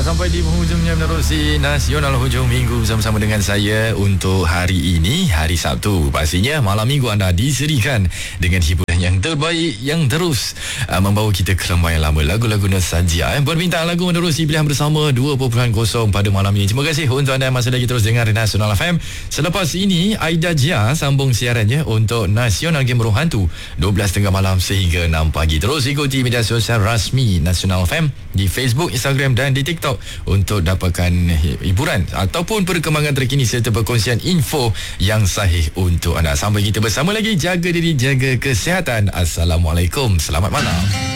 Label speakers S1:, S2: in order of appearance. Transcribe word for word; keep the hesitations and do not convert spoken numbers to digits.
S1: sampai di penghujungnya menerusi Nasional Hujung Minggu bersama-sama dengan saya untuk hari ini, hari Sabtu. Pastinya malam minggu anda diserikan dengan hiburan yang terbaik yang terus uh, membawa kita ke lembah yang lama, lagu-lagu nostalgia. Eh. Perbincangan lagu menerusi pilihan bersama dua titik kosong pada malam ini. Terima kasih untuk anda yang masih lagi terus dengar Nasional F M. Selepas ini Aida Jia sambung siarannya untuk Nasional Game Roh Hantu dua belas tiga puluh malam sehingga enam pagi. Terus ikuti media sosial rasmi Nasional F M di Facebook, Instagram dan di TikTok untuk dapatkan hiburan ataupun perkembangan terkini serta perkongsian info yang sahih untuk anda. Sampai kita bersama lagi, jaga diri, jaga kesihatan. Assalamualaikum, selamat malam.